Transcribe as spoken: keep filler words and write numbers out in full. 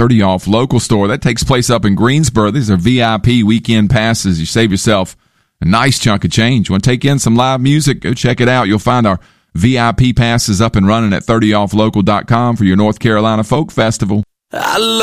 thirty off Local store. That takes place up in Greensboro. These are V I P weekend passes. You save yourself a nice chunk of change. You want to take in some live music? Go check it out. You'll find our V I P passes up and running at thirty off local dot com for your North Carolina Folk Festival. I love